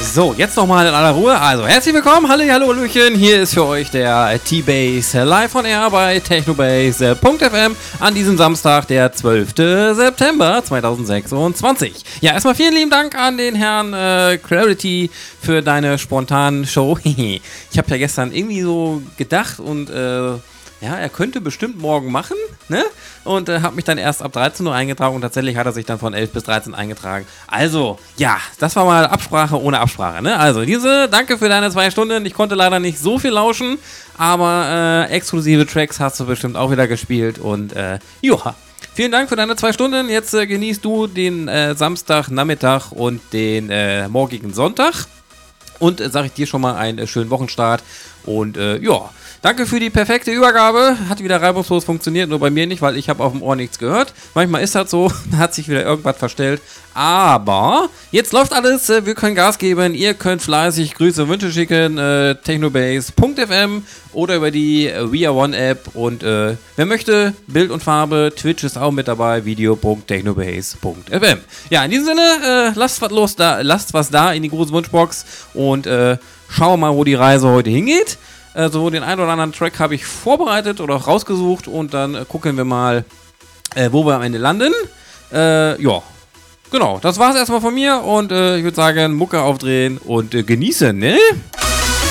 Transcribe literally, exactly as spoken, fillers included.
So, jetzt nochmal in aller Ruhe. Also, herzlich willkommen, hallo, hallo, hallöchen. Hier ist für euch der T-Base live on air bei technobase punkt f m an diesem Samstag, der zwölften September zweitausendsechsundzwanzig. Ja, erstmal vielen lieben Dank an den Herrn äh, Clarity für deine spontanen Show. Ich habe ja gestern irgendwie so gedacht und äh, ja, er könnte bestimmt morgen machen, ne? Und äh, habe mich dann erst ab dreizehn Uhr eingetragen und tatsächlich hat er sich dann von elf bis dreizehn eingetragen. Also, ja, das war mal Absprache ohne Absprache, ne? Also, diese, danke für deine zwei Stunden. Ich konnte leider nicht so viel lauschen, aber äh, exklusive Tracks hast du bestimmt auch wieder gespielt und äh, joa. Vielen Dank für deine zwei Stunden. Jetzt äh, genießt du den äh, Samstagnachmittag und den äh, morgigen Sonntag. Und äh, sage ich dir schon mal einen äh, schönen Wochenstart. Und äh, ja, danke für die perfekte Übergabe. Hat wieder reibungslos funktioniert, nur bei mir nicht, weil ich habe auf dem Ohr nichts gehört. Manchmal ist das so, da hat sich wieder irgendwas verstellt. Aber jetzt läuft alles, äh, wir können Gas geben. Ihr könnt fleißig Grüße und Wünsche schicken. Äh, technobase punkt f m oder über die äh, We Are One App. Und äh, wer möchte, Bild und Farbe, Twitch ist auch mit dabei, video punkt technobase punkt f m. Ja, in diesem Sinne, äh, lasst was los da, lasst was da in die große Wunschbox und äh, schauen wir mal, wo die Reise heute hingeht. Also den einen oder anderen Track habe ich vorbereitet oder auch rausgesucht und dann äh, gucken wir mal, äh, wo wir am Ende landen. Äh, ja, genau, das war's erstmal von mir und äh, ich würde sagen, Mucke aufdrehen und äh, genießen, ne?